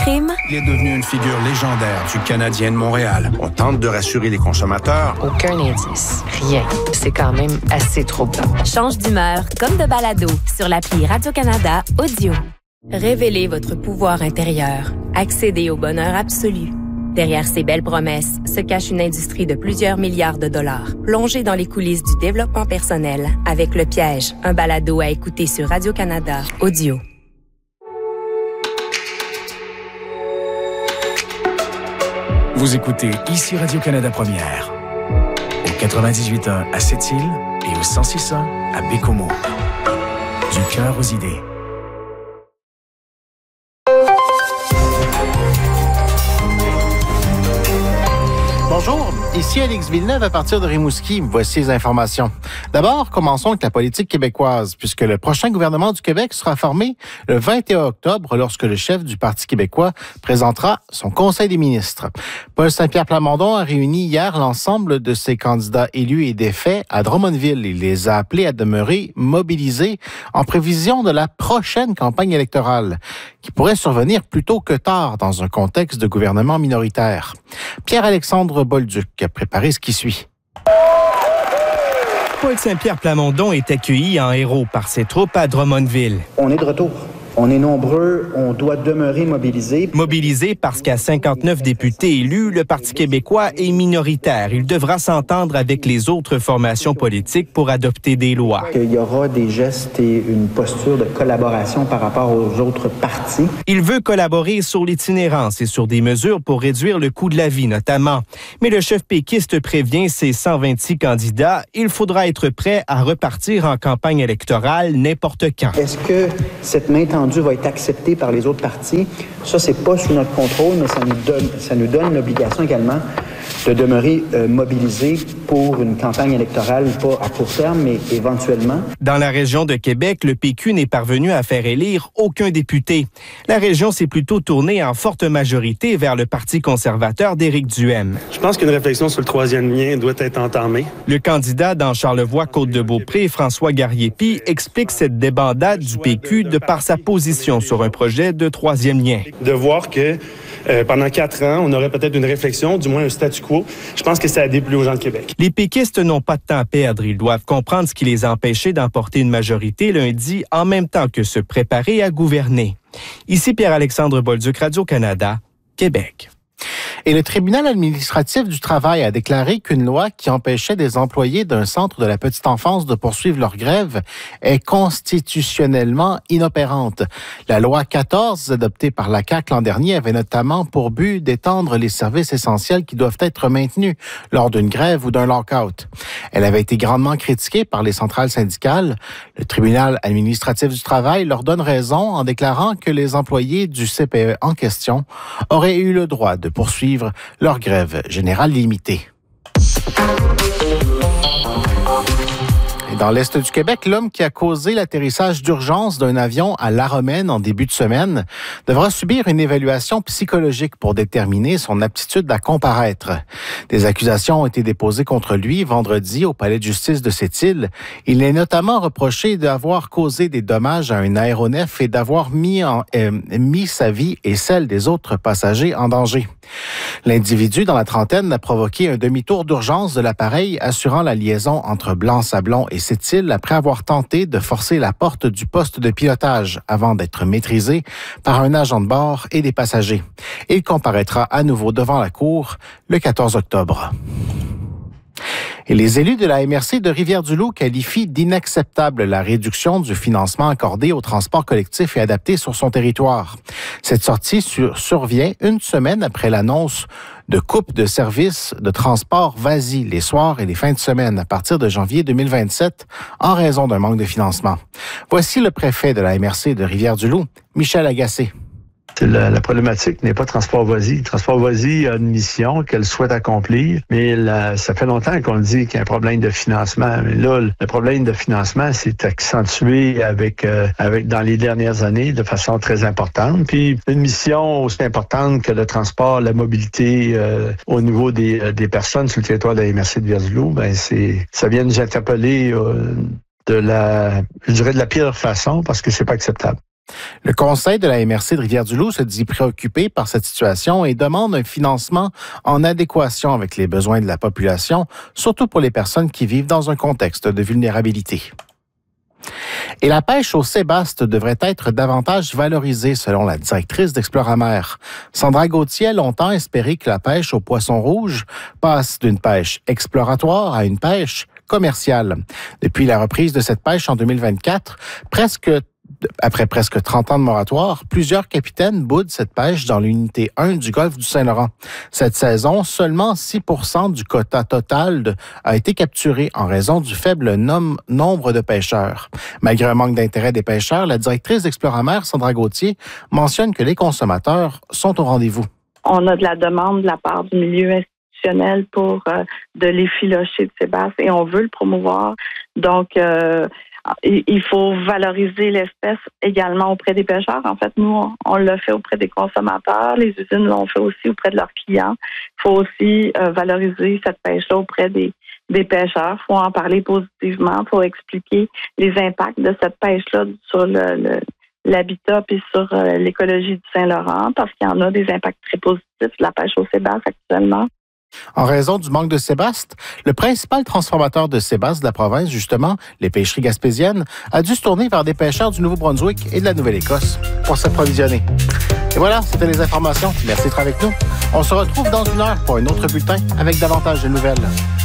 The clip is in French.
prime? Il est devenu une figure légendaire du Canadien de Montréal. On tente de rassurer les consommateurs. Aucun indice. Rien. C'est quand même assez troublant. Change d'humeur comme de balado sur l'appli Radio-Canada Audio. Révélez votre pouvoir intérieur. Accédez au bonheur absolu. Derrière ces belles promesses se cache une industrie de plusieurs milliards de dollars. Plongez dans les coulisses du développement personnel avec Le Piège, un balado à écouter sur Radio-Canada Audio. Vous écoutez ici Radio-Canada Première, au 98.1 à Sept-Îles et au 106.1 à Bécomo. Du cœur aux idées. Bonjour, ici Alex Villeneuve à partir de Rimouski. Voici les informations. D'abord, commençons avec la politique québécoise, puisque le prochain gouvernement du Québec sera formé le 21 octobre lorsque le chef du Parti québécois présentera son Conseil des ministres. Paul Saint-Pierre Plamondon a réuni hier l'ensemble de ses candidats élus et défaits à Drummondville. Il les a appelés à demeurer mobilisés en prévision de la prochaine campagne électorale, qui pourrait survenir plus tôt que tard dans un contexte de gouvernement minoritaire. Pierre-Alexandre Bolduc a préparé ce qui suit. Paul Saint-Pierre Plamondon est accueilli en héros par ses troupes à Drummondville. On est de retour. On est nombreux, on doit demeurer mobilisés. Mobilisé parce qu'à 59 députés élus, le Parti québécois est minoritaire. Il devra s'entendre avec les autres formations politiques pour adopter des lois. Il y aura des gestes et une posture de collaboration par rapport aux autres partis. Il veut collaborer sur l'itinérance et sur des mesures pour réduire le coût de la vie, notamment. Mais le chef péquiste prévient ses 126 candidats. Il faudra être prêt à repartir en campagne électorale n'importe quand. Est-ce que cette main tendue va être accepté par les autres partis? Ça, c'est pas sous notre contrôle, mais ça nous donne l'obligation également de demeurer mobilisés pour une campagne électorale, pas à court terme, mais éventuellement. Dans la région de Québec, le PQ n'est parvenu à faire élire aucun député. La région s'est plutôt tournée en forte majorité vers le Parti conservateur d'Éric Duhaime. Je pense qu'une réflexion sur le troisième lien doit être entamée. Le candidat dans Charlevoix-Côte-de-Beaupré, François Garriépi, explique cette débandade du PQ de par sa position sur un projet de troisième lien. De voir que pendant 4 ans, on aurait peut-être une réflexion, du moins un statu quo. Je pense que ça a déplu aux gens de Québec. Les péquistes n'ont pas de temps à perdre. Ils doivent comprendre ce qui les a empêchés d'emporter une majorité lundi en même temps que se préparer à gouverner. Ici Pierre-Alexandre Bolduc, Radio-Canada, Québec. Et le tribunal administratif du travail a déclaré qu'une loi qui empêchait des employés d'un centre de la petite enfance de poursuivre leur grève est constitutionnellement inopérante. La loi 14, adoptée par la CAQ l'an dernier, avait notamment pour but d'étendre les services essentiels qui doivent être maintenus lors d'une grève ou d'un lock-out. Elle avait été grandement critiquée par les centrales syndicales. Le tribunal administratif du travail leur donne raison en déclarant que les employés du CPE en question auraient eu le droit de poursuivre leur grève générale limitée. Et dans l'Est du Québec, l'homme qui a causé l'atterrissage d'urgence d'un avion à La Romaine en début de semaine devra subir une évaluation psychologique pour déterminer son aptitude à comparaître. Des accusations ont été déposées contre lui vendredi au palais de justice de Sept-Îles. Il est notamment reproché d'avoir causé des dommages à un aéronef et d'avoir mis sa vie et celle des autres passagers en danger. L'individu dans la trentaine a provoqué un demi-tour d'urgence de l'appareil assurant la liaison entre Blanc-Sablon et Sept-Îles après avoir tenté de forcer la porte du poste de pilotage avant d'être maîtrisé par un agent de bord et des passagers. Il comparaîtra à nouveau devant la cour le 14 octobre. Et les élus de la MRC de Rivière-du-Loup qualifient d'inacceptable la réduction du financement accordé au transport collectif et adapté sur son territoire. Cette sortie survient une semaine après l'annonce de coupe de services de transport VASI les soirs et les fins de semaine à partir de janvier 2027 en raison d'un manque de financement. Voici le préfet de la MRC de Rivière-du-Loup, Michel Agacé. La problématique n'est pas Transport Voisy. Transport Voisy a une mission qu'elle souhaite accomplir, mais ça fait longtemps qu'on dit qu'il y a un problème de financement. Mais là, le problème de financement s'est accentué avec dans les dernières années de façon très importante. Puis une mission aussi importante que le transport, la mobilité au niveau des personnes sur le territoire de la MRC de Rivière-du-Loup, ça vient nous interpeller de la pire façon parce que c'est pas acceptable. Le conseil de la MRC de Rivière-du-Loup se dit préoccupé par cette situation et demande un financement en adéquation avec les besoins de la population, surtout pour les personnes qui vivent dans un contexte de vulnérabilité. Et la pêche au sébaste devrait être davantage valorisée, selon la directrice d'Exploramer. Sandra Gauthier a longtemps espéré que la pêche au poisson rouge passe d'une pêche exploratoire à une pêche commerciale. Depuis la reprise de cette pêche en 2024, après presque 30 ans de moratoire, plusieurs capitaines boudent cette pêche dans l'unité 1 du golfe du Saint-Laurent. Cette saison, seulement 6% du quota total a été capturé en raison du faible nombre de pêcheurs. Malgré un manque d'intérêt des pêcheurs, la directrice d'Exploramer, Sandra Gauthier, mentionne que les consommateurs sont au rendez-vous. On a de la demande de la part du milieu institutionnel pour de l'effiloché de sébasse et on veut le promouvoir. Donc, il faut valoriser l'espèce également auprès des pêcheurs. En fait, nous, on l'a fait auprès des consommateurs. Les usines l'ont fait aussi auprès de leurs clients. Il faut aussi valoriser cette pêche-là auprès des pêcheurs. Il faut en parler positivement. Il faut expliquer les impacts de cette pêche-là sur l'habitat et sur l'écologie du Saint-Laurent, parce qu'il y en a des impacts très positifs de la pêche au sébasse actuellement. En raison du manque de sébaste, le principal transformateur de sébaste de la province, justement, les pêcheries gaspésiennes, a dû se tourner vers des pêcheurs du Nouveau-Brunswick et de la Nouvelle-Écosse pour s'approvisionner. Et voilà, c'était les informations. Merci d'être avec nous. On se retrouve dans une heure pour un autre bulletin avec davantage de nouvelles.